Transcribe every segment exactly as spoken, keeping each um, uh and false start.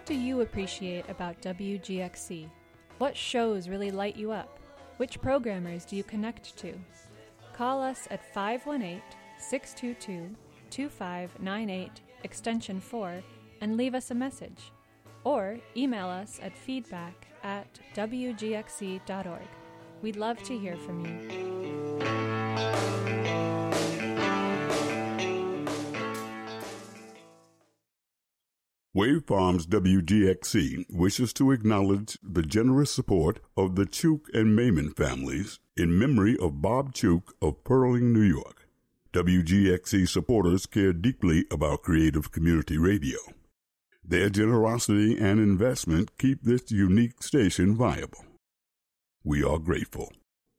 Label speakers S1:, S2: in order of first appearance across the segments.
S1: do you appreciate about W G X C? What shows really light you up? Which programmers do you connect to? Call us at five one eight, six two two, two five nine eight, extension four, and leave us a message. Or email us at feedback at w g x c dot org. We'd love to hear from you.
S2: Wave Farms W G X C wishes to acknowledge the generous support of the Chuk and Mayman families in memory of Bob Chuk of Pearling, New York. W G X C supporters care deeply about creative community radio. Their generosity and investment keep this unique station viable. We are grateful.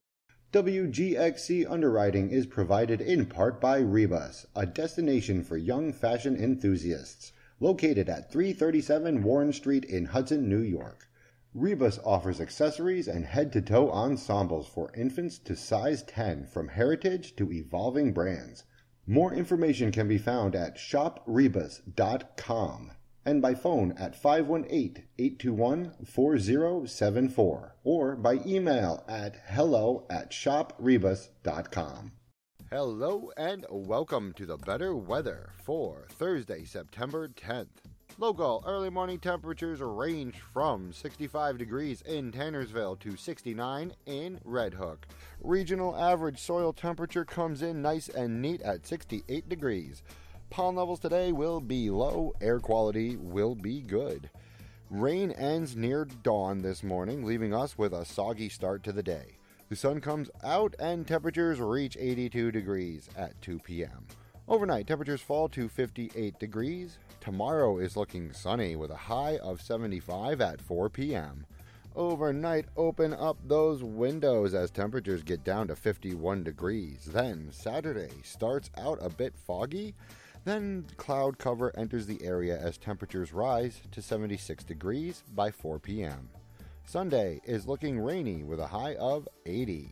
S3: W G X C underwriting is provided in part by Rebus, a destination for young fashion enthusiasts, located at three thirty-seven Warren Street in Hudson, New York. Rebus offers accessories and head-to-toe ensembles for infants to size ten, from heritage to evolving brands. More information can be found at shop rebus dot com and by phone at five one eight, eight two one, four zero seven four or by email at hello at shop rebus dot com.
S4: Hello and welcome to the better weather for Thursday, September tenth. Local early morning temperatures range from sixty-five degrees in Tannersville to sixty-nine in Red Hook. Regional average soil temperature comes in nice and neat at sixty-eight degrees. Pollen levels today will be low, air quality will be good. Rain ends near dawn this morning, leaving us with a soggy start to the day. The sun comes out and temperatures reach eighty-two degrees at two p.m. Overnight, temperatures fall to fifty-eight degrees. Tomorrow is looking sunny with a high of seventy-five at four p.m. Overnight, open up those windows as temperatures get down to fifty-one degrees. Then, Saturday starts out a bit foggy. Then, cloud cover enters the area as temperatures rise to seventy-six degrees by four p.m. Sunday is looking rainy with a high of eighty.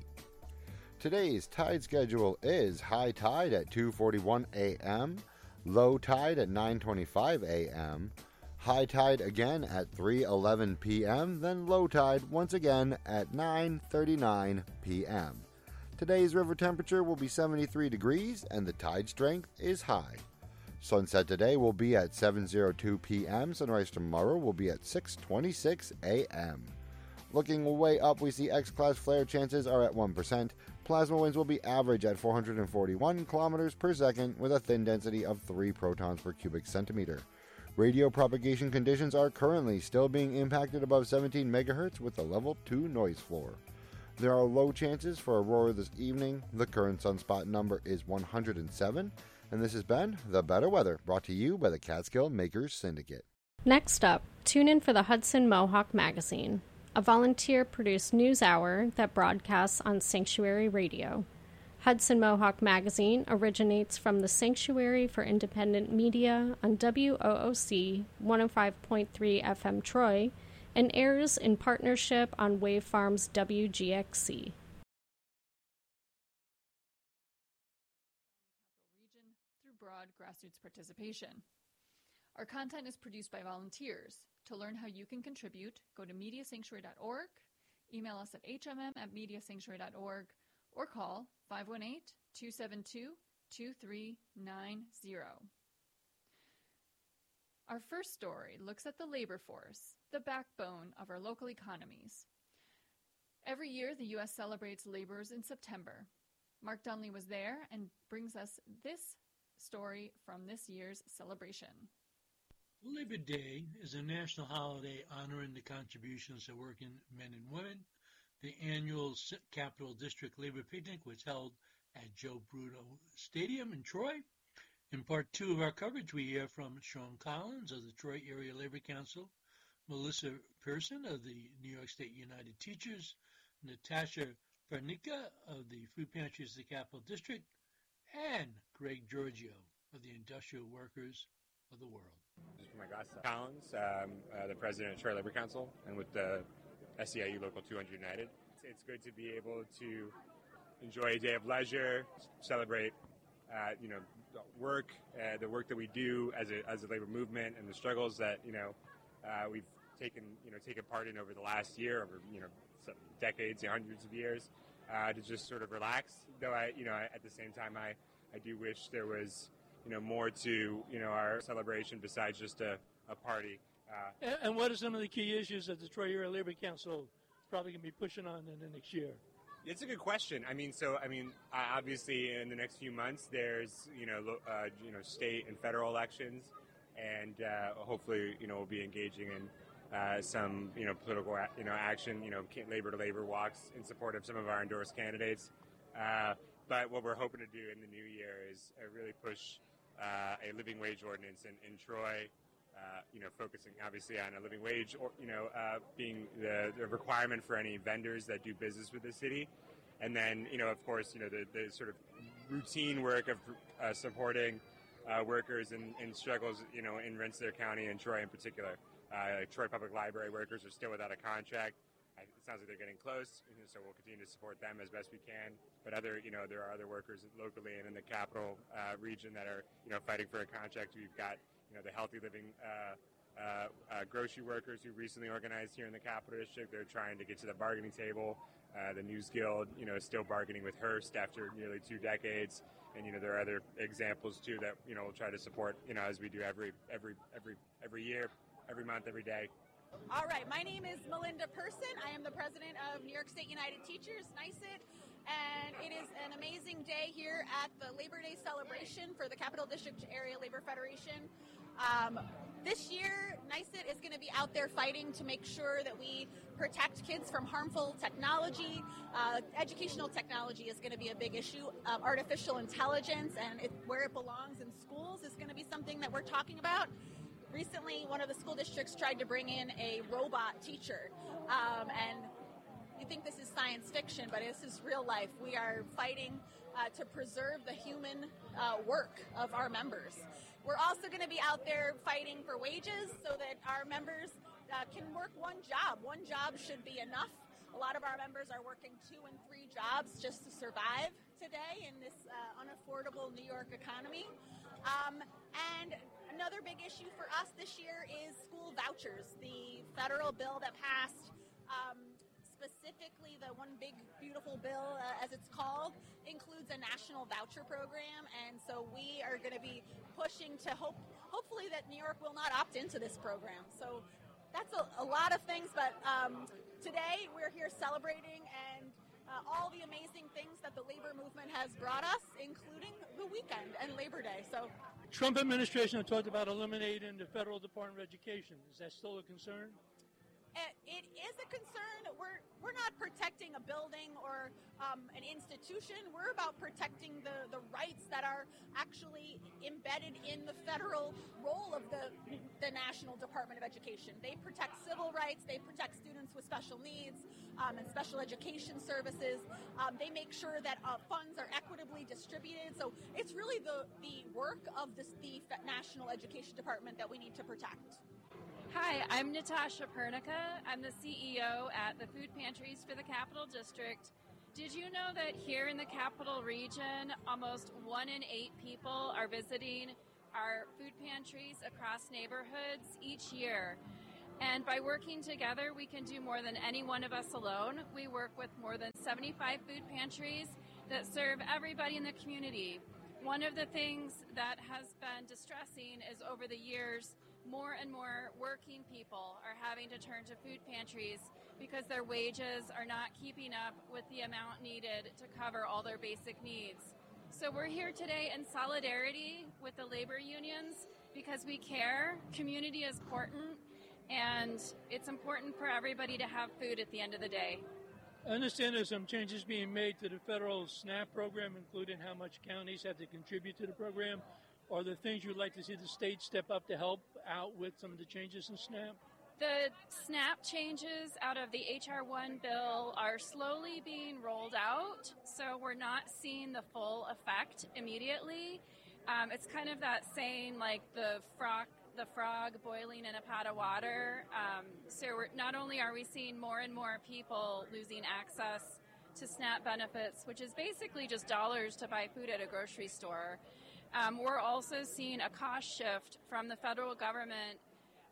S4: Today's tide schedule is high tide at two forty-one a.m., low tide at nine twenty-five a.m., high tide again at three eleven p.m., then low tide once again at nine thirty-nine p.m. Today's river temperature will be seventy-three degrees and the tide strength is high. Sunset today will be at seven oh two p.m. Sunrise tomorrow will be at six twenty-six a.m. Looking way up, we see X-class flare chances are at one percent. Plasma winds will be average at four hundred forty-one kilometers per second with a thin density of three protons per cubic centimeter. Radio propagation conditions are currently still being impacted above seventeen megahertz with a level two noise floor. There are low chances for aurora this evening. The current sunspot number is one hundred seven. And this has been The Better Weather, brought to you by the Catskill Makers Syndicate.
S5: Next up, tune in for the Hudson Mohawk Magazine, a volunteer-produced news hour that broadcasts on Sanctuary Radio. Hudson Mohawk Magazine originates from the Sanctuary for Independent Media on W O O C one oh five point three F M Troy and airs in partnership on Wave Farms W G X C.
S6: Broad grassroots participation. Our content is produced by volunteers. To learn how you can contribute, go to media sanctuary dot org, email us at h m m at media sanctuary dot org, or call five one eight, two seven two, two three nine zero. Our first story looks at the labor force, the backbone of our local economies. Every year, the U S celebrates laborers in September. Mark Dunley was there and brings us this story from this year's celebration.
S7: Labor Day is a national holiday honoring the contributions of working men and women. The annual Capital District Labor Picnic was held at Joe Bruto Stadium in Troy. In part two of our coverage, we hear from Sean Collins of the Troy Area Labor Council, Melissa Pearson of the New York State United Teachers, Natasha Pernica of the Food Pantries of the Capital District, and Greg Giorgio of the Industrial Workers of the World.
S8: My gosh, Collins, um, uh, the president of Troy Labor Council, and with the S E I U Local two hundred United. It's good to be able to enjoy a day of leisure, celebrate, uh, you know, work, uh, the work that we do as a as a labor movement, and the struggles that you know uh, we've taken, you know, taken part in over the last year, over, you know, some decades, hundreds of years, uh, to just sort of relax. Though I, you know, at the same time, I, I do wish there was, you know, more to, you know, our celebration besides just a, a party. Uh,
S7: and, and what are some of the key issues that the Troy Area Labor Council is probably going to be pushing on in the next year?
S8: It's a good question. I mean, so I mean, obviously, in the next few months, there's you know, uh, you know, state and federal elections, and uh, hopefully, you know, we'll be engaging in uh, some you know political you know action, you know, labor to labor walks in support of some of our endorsed candidates. Uh, but what we're hoping to do in the new year is uh, really push uh, a living wage ordinance in, in Troy. Uh, you know, focusing obviously on a living wage, or you know, uh, being the, the requirement for any vendors that do business with the city, and then you know, of course, you know, the, the sort of routine work of uh, supporting uh, workers in, in struggles, you know, in Rensselaer County and Troy in particular. Uh, Troy Public Library workers are still without a contract. It sounds like they're getting close, so we'll continue to support them as best we can. But other, you know, there are other workers locally and in the capital uh, region that are, you know, fighting for a contract. We've got, you know, the Healthy Living uh, uh, uh, grocery workers who recently organized here in the Capital District. They're trying to get to the bargaining table. Uh, the News Guild, you know, is still bargaining with Hearst after nearly two decades. And, you know, there are other examples, too, that, you know, we'll try to support, you know, as we do every every every every year, every month, every day.
S9: All right, my name is Melinda Person. I am the president of New York State United Teachers, N Y S I T, and it is an amazing day here at the Labor Day celebration for the Capital District Area Labor Federation. Um, this year, N Y S I T is going to be out there fighting to make sure that we protect kids from harmful technology. Uh, educational technology is going to be a big issue. Um, artificial intelligence and it, where it belongs in schools is going to be something that we're talking about. Recently, one of the school districts tried to bring in a robot teacher, um, and you think this is science fiction, but this is real life. We are fighting uh, to preserve the human uh, work of our members. We're also going to be out there fighting for wages so that our members uh, can work one job. One job should be enough. A lot of our members are working two and three jobs just to survive today in this uh, unaffordable New York economy. Um, and another big issue for us this year is school vouchers. The federal bill that passed, um, specifically the One Big Beautiful Bill, uh, as it's called, includes a national voucher program. And so we are going to be pushing to hope, hopefully that New York will not opt into this program. So that's a, a lot of things, but um, today we're here celebrating and Uh, all the amazing things that the labor movement has brought us, including the weekend and Labor Day. So,
S7: Trump administration have talked about eliminating the Federal Department of Education. Is that still a concern?
S9: It is a concern. We're we're not protecting a building or um, an institution. We're about protecting the, the rights that are actually embedded in the federal role of the the National Department of Education. They protect civil rights. They protect students with special needs um, and special education services. Um, they make sure that uh, funds are equitably distributed. So it's really the, the work of this, the National Education Department that we need to protect.
S10: Hi, I'm Natasha Pernica. I'm the C E O at the Food Pantries for the Capital District. Did you know that here in the Capital Region, almost one in eight people are visiting our food pantries across neighborhoods each year? And by working together, we can do more than any one of us alone. We work with more than seventy-five food pantries that serve everybody in the community. One of the things that has been distressing is over the years, more and more working people are having to turn to food pantries because their wages are not keeping up with the amount needed to cover all their basic needs. So we're here today in solidarity with the labor unions because we care. Community is important, and it's important for everybody to have food at the end of the day.
S7: I understand there's some changes being made to the federal SNAP program, including how much counties have to contribute to the program. Are there things you'd like to see the state step up to help out with some of the changes in SNAP?
S10: The SNAP changes out of the H R one bill are slowly being rolled out, so we're not seeing the full effect immediately. Um, it's kind of that saying, like the frog, the frog boiling in a pot of water. Um, so we're, not only are we seeing more and more people losing access to SNAP benefits, which is basically just dollars to buy food at a grocery store, Um, we're also seeing a cost shift from the federal government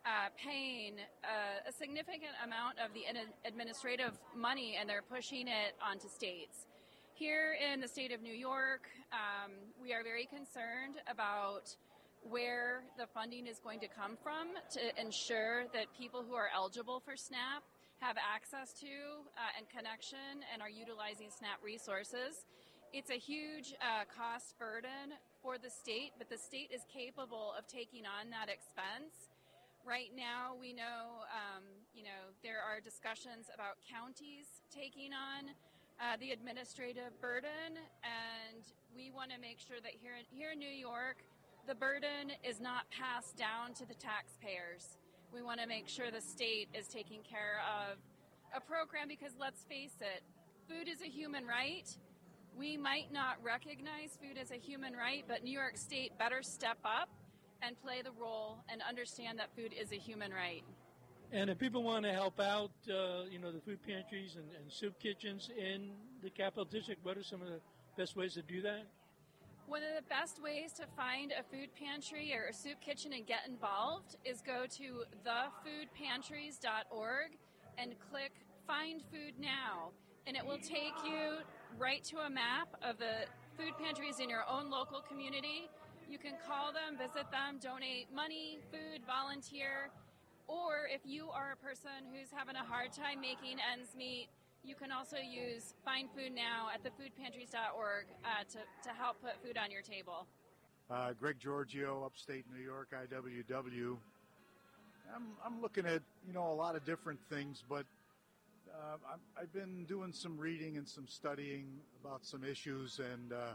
S10: uh, paying a, a significant amount of the administrative money, and they're pushing it onto states. Here in the state of New York, um, we are very concerned about where the funding is going to come from to ensure that people who are eligible for SNAP have access to uh, and connection and are utilizing SNAP resources. It's a huge uh, cost burden for the state, but the state is capable of taking on that expense. Right now, we know, um, you know, there are discussions about counties taking on uh, the administrative burden, and we want to make sure that here in, here in New York, the burden is not passed down to the taxpayers. We want to make sure the state is taking care of a program because, let's face it, food is a human right. We might not recognize food as a human right, but New York State better step up and play the role and understand that food is a human right.
S7: And if people want to help out, uh, you know, the food pantries and, and soup kitchens in the Capital District, what are some of the best ways to do that?
S10: One of the best ways to find a food pantry or a soup kitchen and get involved is go to the food pantries dot org and click Find Food Now. And it will take you right to a map of the food pantries in your own local community. You can call them, visit them, donate money, food, volunteer. Or if you are a person who's having a hard time making ends meet, you can also use Find Food Now at the food pantries dot org uh, to, to help put food on your table.
S11: Uh, Greg Giorgio, upstate New York, I W W. I'm, I'm looking at, you know, a lot of different things, but uh, I'm, I've been doing some reading and some studying about some issues, and uh,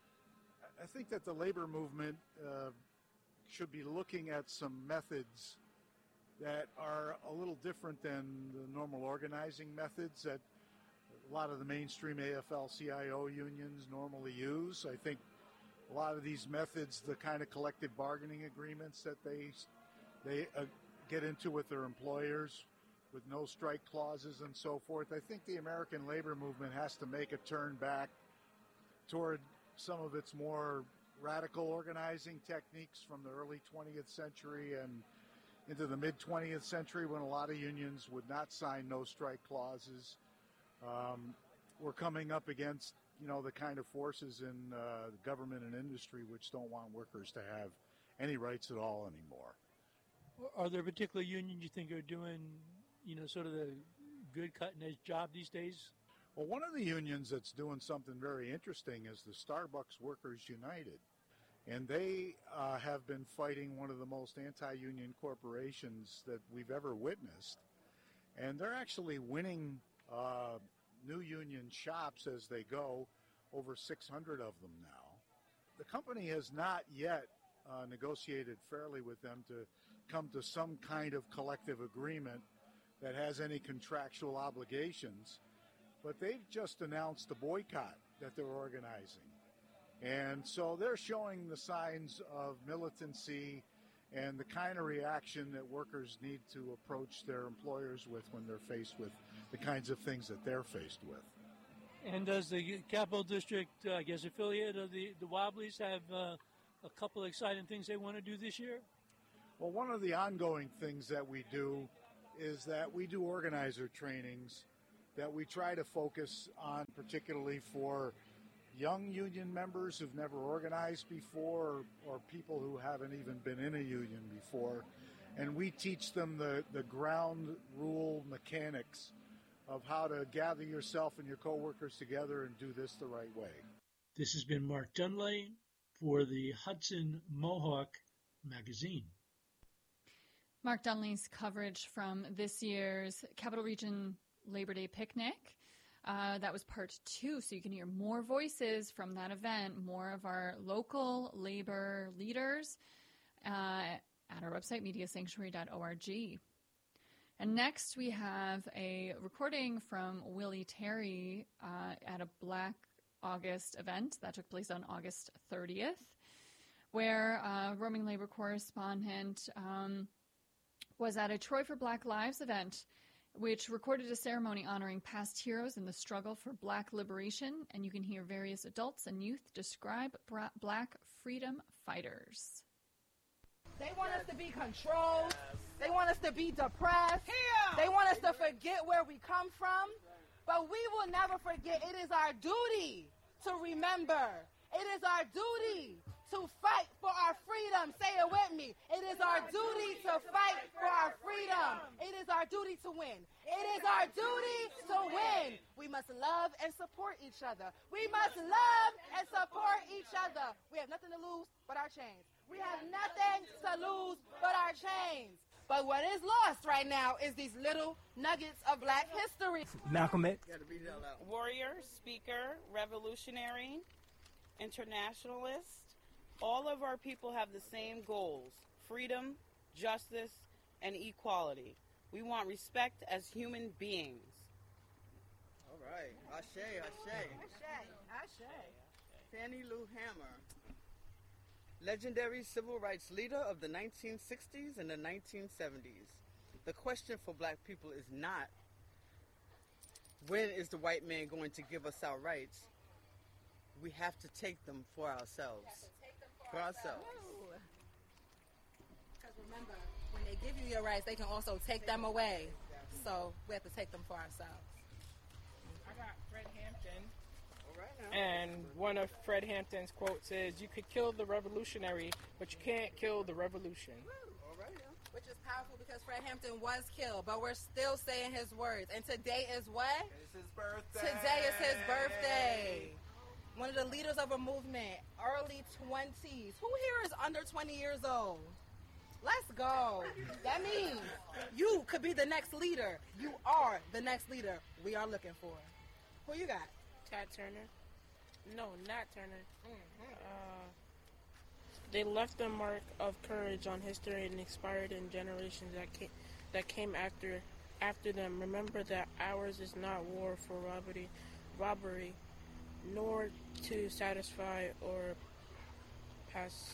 S11: I think that the labor movement uh, should be looking at some methods that are a little different than the normal organizing methods that a lot of the mainstream A F L C I O unions normally use. I think a lot of these methods, the kind of collective bargaining agreements that they they uh, get into with their employers with no strike clauses and so forth, I think the American labor movement has to make a turn back toward some of its more radical organizing techniques from the early twentieth century and into the mid-twentieth century, when a lot of unions would not sign no strike clauses. Um, we're coming up against, you know, the kind of forces in uh, government and industry which don't want workers to have any rights at all anymore.
S7: Are there particular unions you think are doing, you know, sort of the good cutting-edge job these days?
S11: Well, one of the unions that's doing something very interesting is the Starbucks Workers United. And they uh, have been fighting one of the most anti-union corporations that we've ever witnessed. And they're actually winning uh, new union shops as they go, over six hundred of them now. The company has not yet uh, negotiated fairly with them to come to some kind of collective agreement that has any contractual obligations. But they've just announced a boycott that they're organizing. And so they're showing the signs of militancy and the kind of reaction that workers need to approach their employers with when they're faced with the kinds of things that they're faced with.
S7: And does the Capital District, uh, I guess, affiliate of the, the Wobblies have uh, a couple of exciting things they want to do this year?
S11: Well, one of the ongoing things that we do is that we do organizer trainings that we try to focus on, particularly for young union members who've never organized before, or, or people who haven't even been in a union before. And we teach them the, the ground rule mechanics of how to gather yourself and your coworkers together and do this the right way.
S7: This has been Mark Dunley for the Hudson Mohawk magazine.
S6: Mark Dunley's coverage from this year's Capital Region Labor Day picnic. Uh, that was part two, so you can hear more voices from that event, more of our local labor leaders uh, at our website, media sanctuary dot org. And next we have a recording from Willie Terry uh, at a Black August event that took place on August thirtieth, where uh, roaming labor correspondent um, was at a Troy for Black Lives event, which recorded a ceremony honoring past heroes in the struggle for Black liberation, and you can hear various adults and youth describe bra- Black freedom fighters.
S12: They want us to be controlled. They want us us to be depressed.
S13: Yeah.
S12: They want us to forget where we come from. But we will never forget. It is our duty to remember. It is our duty to fight for our freedom. Say it with me. It is our duty to fight for our freedom. It is our duty to win. It is our duty to win. We must love and support each other. We must love and support each other. We have nothing to lose but our chains. We have nothing to lose but our chains. But what is lost right now is these little nuggets of black history.
S14: Malcolm X.
S15: Warrior, speaker, revolutionary, internationalist. All of our people have the same goals: freedom, justice, and equality. We want respect as human beings.
S16: All right. Ashe, Ashe.
S12: Ashe, Ashe.
S16: Fannie Lou Hamer, legendary civil rights leader of the nineteen sixties and the nineteen seventies. The question for black people is not, when is the white man going to give us our rights? We have to take them for ourselves. For ourselves.
S12: Because remember, when they give you your rights, they can also take them away. So we have to take them for ourselves.
S17: I got Fred Hampton. And one of Fred Hampton's quotes is, "You could kill the revolutionary, but you can't kill the revolution."
S12: Which is powerful because Fred Hampton was killed, but we're still saying his words. And today is what?
S16: It's his birthday.
S12: Today is his birthday. One of the leaders of a movement, early twenties. Who here is under twenty years old? Let's go. That means you could be the next leader. You are the next leader we are looking for. Who you got?
S17: Tat Turner. No, Nat Turner. Uh, they left a mark of courage on history and inspired in generations that came, that came after after them. Remember that ours is not war for robbery, robbery, nor to satisfy or pass,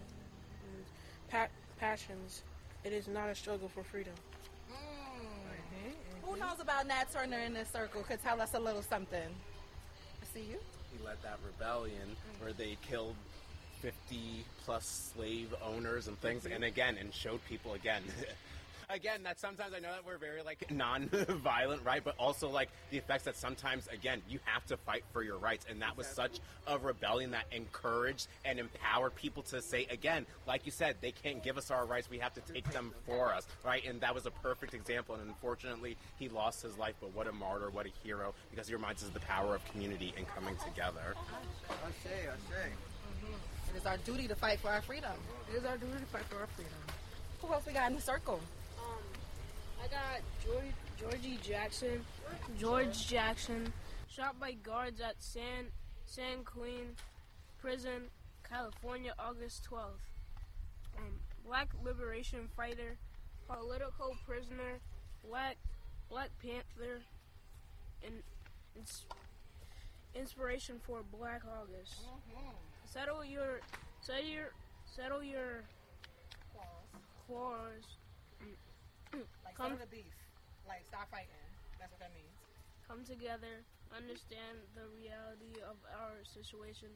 S17: pa- passions. It is not a struggle for freedom.
S12: Mm. Mm-hmm. Who knows about Nat Turner in this circle could tell us a little something? I see you.
S18: He led that rebellion mm-hmm. where they killed fifty plus slave owners and things, mm-hmm. and again, and showed people again. Again, that sometimes I know that we're very, like, non-violent, right? But also, like, the effects that sometimes, again, you have to fight for your rights. And that was such a rebellion that encouraged and empowered people to say, again, like you said, they can't give us our rights. We have to take them for us, right? And that was a perfect example. And unfortunately, he lost his life. But what a martyr, what a hero, because he reminds us of the power of community and coming together.
S16: I say, I say.
S12: Mm-hmm. It is our duty to fight for our freedom. It is our duty to fight for our freedom. Who else we got in the circle?
S19: I got George, Georgie Jackson, George Jackson, shot by guards at San San Quentin Prison, California, August twelfth. Um, Black liberation fighter, political prisoner, Black Black Panther, and ins- inspiration for Black August. Mm-hmm. Settle your, settle your, settle your claws.
S12: Like, come to beef. Like, stop fighting. That's what that means.
S19: Come together, understand the reality of our situation.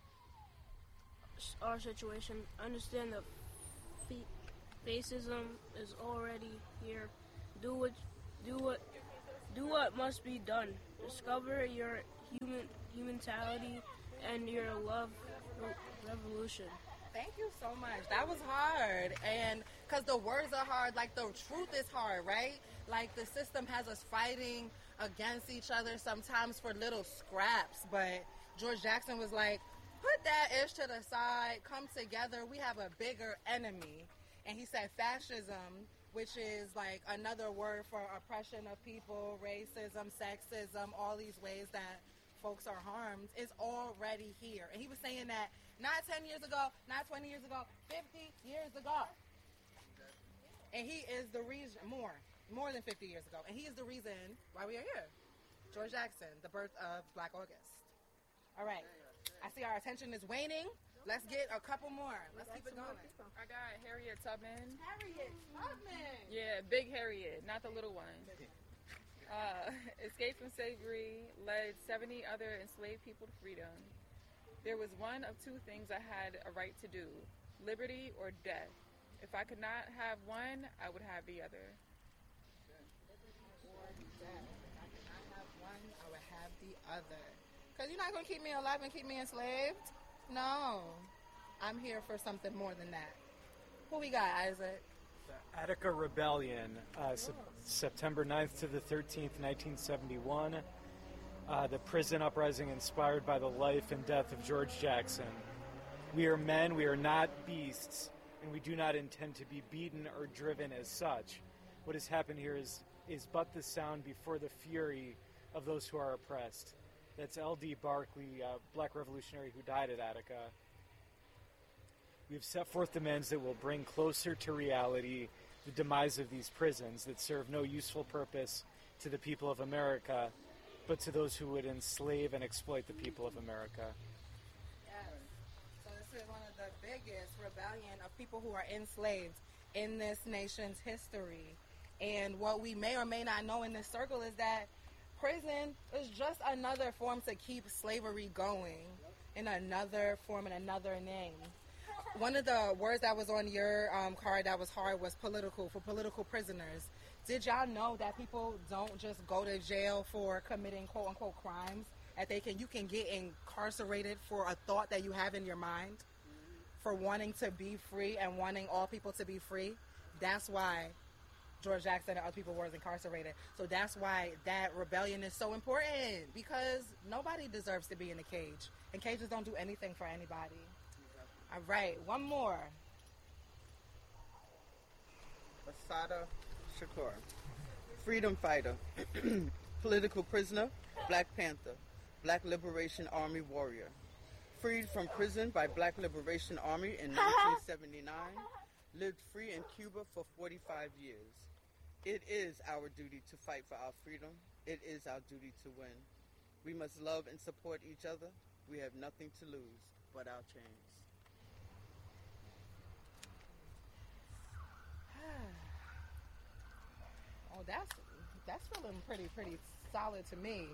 S19: Our situation. Understand that f- racism is already here. Do what, do what, do what must be done. Discover your human humanity and your love re- revolution.
S12: Thank you so much. That was hard. And because the words are hard, like the truth is hard, right? Like the system has us fighting against each other sometimes for little scraps. But George Jackson was like, put that ish to the side, come together. We have a bigger enemy. And he said fascism, which is like another word for oppression of people, racism, sexism, all these ways that folks are harmed, is already here. And he was saying that not ten years ago, not twenty years ago, fifty years ago. And he is the reason, more, more than fifty years ago. And he is the reason why we are here. George Jackson, the birth of Black August. All right. I see our attention is waning. Let's get a couple more. Let's keep it going.
S20: I got Harriet Tubman.
S12: Harriet Tubman.
S20: Yeah, big Harriet, not the little one. Uh, escaped from slavery, led seventy other enslaved people to freedom. There was one of two things I had a right to do, liberty or death. If I could not have one, I would have the other.
S12: Or death. If I could not have one, I would have the other. Because you're not going to keep me alive and keep me enslaved? No. I'm here for something more than that. What we got, Isaac?
S13: The Attica Rebellion, uh, se- September ninth to the thirteenth, nineteen seventy-one. Uh, the prison uprising inspired by the life and death of George Jackson. We are men, we are not beasts, and we do not intend to be beaten or driven as such. What has happened here is, is but the sound before the fury of those who are oppressed. That's L D Barkley, uh, black revolutionary who died at Attica. We have set forth demands that will bring closer to reality the demise of these prisons that serve no useful purpose to the people of America, but to those who would enslave and exploit the people of America.
S12: Yes. So this is one of the biggest rebellion of people who are enslaved in this nation's history. And what we may or may not know in this circle is that prison is just another form to keep slavery going in another form and another name. One of the words that was on your um, card that was hard was political, for political prisoners. Did y'all know that people don't just go to jail for committing quote-unquote crimes? That they can, you can get incarcerated for a thought that you have in your mind, for wanting to be free and wanting all people to be free. That's why George Jackson and other people were incarcerated. So that's why that rebellion is so important, because nobody deserves to be in a cage, and cages don't do anything for anybody. All right, one more.
S16: Assata Shakur, freedom fighter, political prisoner, Black Panther, Black Liberation Army warrior. Freed from prison by Black Liberation Army in nineteen seventy-nine, lived free in Cuba for forty-five years. It is our duty to fight for our freedom. It is our duty to win. We must love and support each other. We have nothing to lose but our chains.
S12: Oh, that's that's feeling pretty pretty solid to me.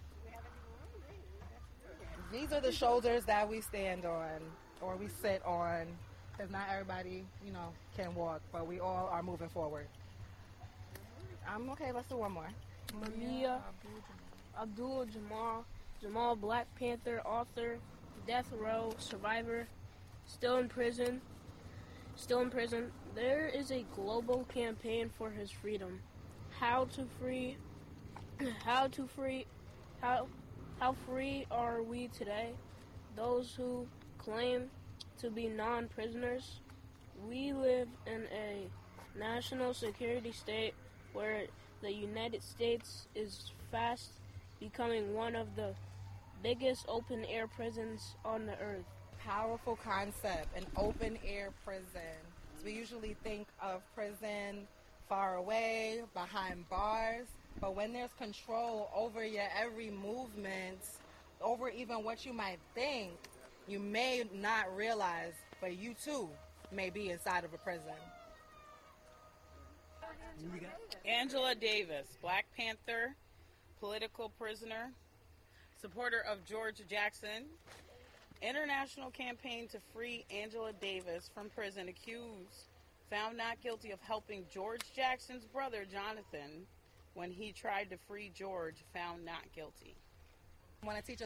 S12: These are the shoulders that we stand on, or we sit on, because not everybody, you know, can walk, but we all are moving forward. I'm okay. Let's do one more.
S19: Mamiya Abdul Jamal, Jamal, Black Panther, author, death row survivor, still in prison. Still in prison. There is a global campaign for his freedom. How to free? How to free? How how free are we today? Those who claim to be non-prisoners. We live in a national security state where the United States is fast becoming one of the biggest open-air prisons on the earth.
S12: Powerful concept, an open-air prison. So we usually think of prison far away, behind bars, but when there's control over your every movement, over even what you might think, you may not realize, but you too may be inside of a prison.
S15: Angela Davis, Black Panther, political prisoner, supporter of George Jackson. International campaign to free Angela Davis from prison, accused, found not guilty of helping George Jackson's brother, Jonathan, when he tried to free George, found not guilty.
S12: I want to teach us